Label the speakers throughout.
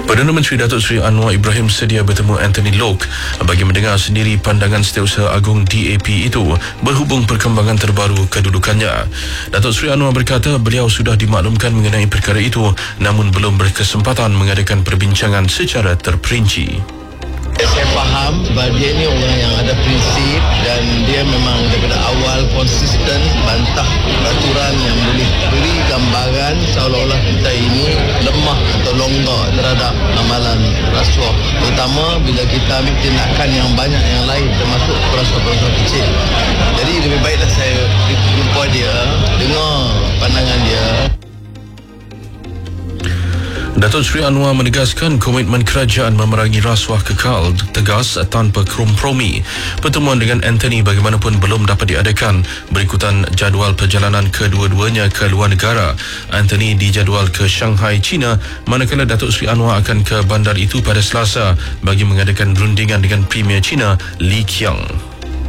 Speaker 1: Perdana Menteri Datuk Seri Anwar Ibrahim sedia bertemu Anthony Loke bagi mendengar sendiri pandangan Setiausaha Agung DAP itu berhubung perkembangan terbaru kedudukannya. Datuk Seri Anwar berkata beliau sudah dimaklumkan mengenai perkara itu namun belum berkesempatan mengadakan perbincangan secara terperinci.
Speaker 2: Saya faham sebab dia ni orang yang ada prinsip dan dia memang daripada awal konsisten bantah peraturan yang boleh beri gambaran seolah-olah kita ini lemah atau longgar terhadap amalan rasuah, terutama bila kita ambil tindakan yang banyak yang lain termasuk rasuah-rasuah kecil. Jadi lebih baiklah saya jumpa dia, dengar pandangan dia.
Speaker 1: Datuk Seri Anwar menegaskan komitmen kerajaan memerangi rasuah kekal, tegas tanpa kompromi. Pertemuan dengan Anthony bagaimanapun belum dapat diadakan berikutan jadual perjalanan kedua-duanya ke luar negara. Anthony dijadual ke Shanghai, China, manakala Datuk Seri Anwar akan ke bandar itu pada Selasa bagi mengadakan rundingan dengan Premier China Li Qiang.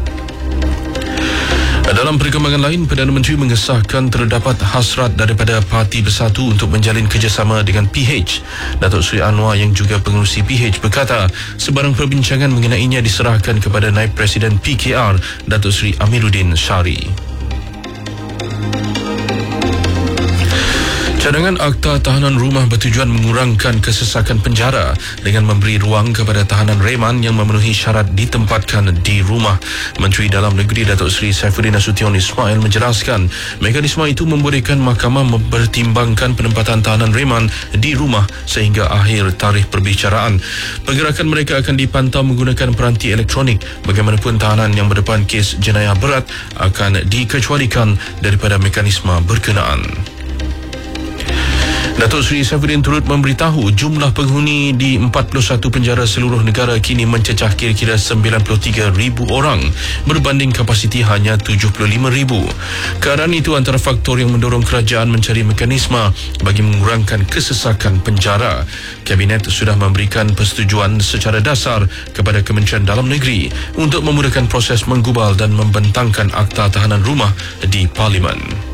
Speaker 1: Dalam perkembangan lain, Perdana Menteri mengesahkan terdapat hasrat daripada Parti Bersatu untuk menjalin kerjasama dengan PH. Datuk Seri Anwar yang juga pengerusi PH berkata sebarang perbincangan mengenainya diserahkan kepada Naib Presiden PKR Datuk Seri Amiruddin Syari. Cadangan Akta Tahanan Rumah bertujuan mengurangkan kesesakan penjara dengan memberi ruang kepada tahanan reman yang memenuhi syarat ditempatkan di rumah. Menteri Dalam Negeri Datuk Seri Saifuddin Nasution Ismail menjelaskan mekanisme itu membolehkan mahkamah mempertimbangkan penempatan tahanan reman di rumah sehingga akhir tarikh perbicaraan. Pergerakan mereka akan dipantau menggunakan peranti elektronik. Bagaimanapun tahanan yang berdepan kes jenayah berat akan dikecualikan daripada mekanisme berkenaan. Datuk Seri Saifuddin turut memberitahu jumlah penghuni di 41 penjara seluruh negara kini mencecah kira-kira 93,000 orang berbanding kapasiti hanya 75,000. Keadaan itu antara faktor yang mendorong kerajaan mencari mekanisme bagi mengurangkan kesesakan penjara. Kabinet sudah memberikan persetujuan secara dasar kepada Kementerian Dalam Negeri untuk memudahkan proses menggubal dan membentangkan Akta Tahanan Rumah di Parlimen.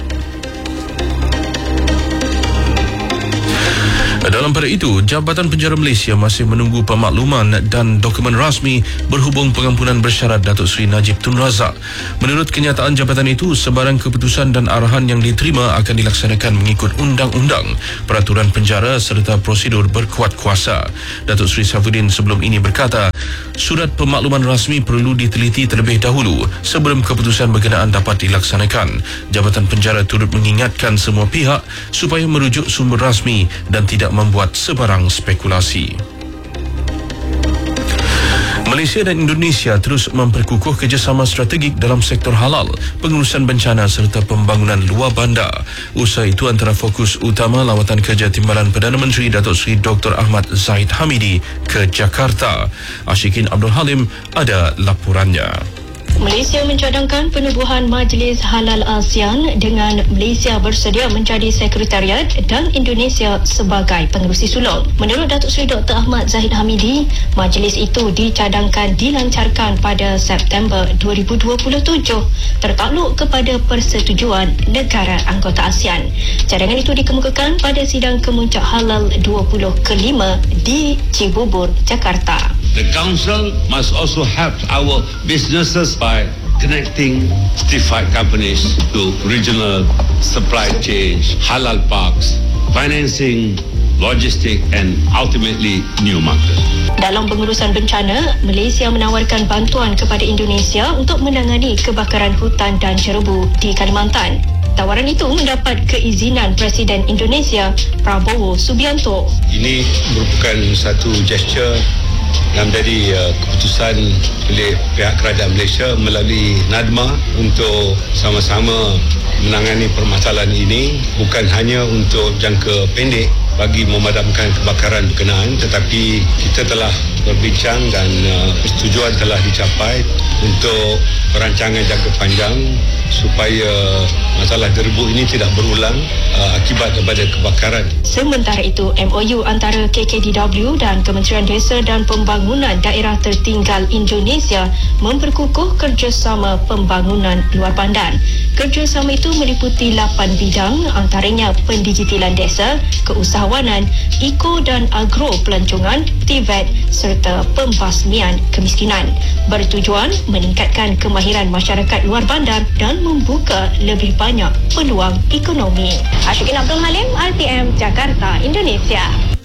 Speaker 1: Dalam pada itu, Jabatan Penjara Malaysia masih menunggu pemakluman dan dokumen rasmi berhubung pengampunan bersyarat Datuk Seri Najib Tun Razak. Menurut kenyataan jabatan itu, sebarang keputusan dan arahan yang diterima akan dilaksanakan mengikut undang-undang, peraturan penjara serta prosedur berkuat kuasa. Datuk Seri Saifuddin sebelum ini berkata, surat pemakluman rasmi perlu diteliti terlebih dahulu sebelum keputusan berkenaan dapat dilaksanakan. Jabatan Penjara turut mengingatkan semua pihak supaya merujuk sumber rasmi dan tidak membuat sebarang spekulasi. Malaysia dan Indonesia terus memperkukuh kerjasama strategik dalam sektor halal, pengurusan bencana serta pembangunan luar bandar. Usaha itu antara fokus utama lawatan kerja Timbalan Perdana Menteri Datuk Seri Dr. Ahmad Zahid Hamidi ke Jakarta. Ashikin Abdul Halim ada laporannya.
Speaker 3: Malaysia mencadangkan penubuhan Majlis Halal ASEAN dengan Malaysia bersedia menjadi sekretariat dan Indonesia sebagai pengerusi sulung. Menurut Datuk Seri Dr. Ahmad Zahid Hamidi, majlis itu dicadangkan dilancarkan pada September 2027 tertakluk kepada persetujuan negara anggota ASEAN. Cadangan itu dikemukakan pada sidang kemuncak halal 20 ke-5 di Cibubur, Jakarta.
Speaker 4: The Council must also help our businesses by connecting certified companies to regional supply chains, halal parks, financing, logistic and ultimately new market.
Speaker 3: Dalam pengurusan bencana, Malaysia menawarkan bantuan kepada Indonesia untuk menangani kebakaran hutan dan cerubu di Kalimantan. Tawaran itu mendapat keizinan Presiden Indonesia Prabowo Subianto.
Speaker 5: Ini merupakan satu gesture yang menjadi keputusan oleh pihak kerajaan Malaysia melalui NADMA untuk sama-sama menangani permasalahan ini, bukan hanya untuk jangka pendek bagi memadamkan kebakaran berkenaan, tetapi kita telah berbincang dan persetujuan telah dicapai untuk perancangan jangka panjang supaya masalah derebu ini tidak berulang akibat daripada kebakaran.
Speaker 3: Sementara itu, MOU antara KKDW dan Kementerian Desa dan Pembangunan Daerah Tertinggal Indonesia memperkukuh kerjasama pembangunan luar bandar. Kerjasama itu meliputi 8 bidang, antaranya pendigitilan desa, keusahawanan Kawanan, Eco dan Agro Pelancongan, TVET serta pembasmian kemiskinan. Bertujuan meningkatkan kemahiran masyarakat luar bandar dan membuka lebih banyak peluang ekonomi. Ashikin Abdul Halim, RTM, Jakarta, Indonesia.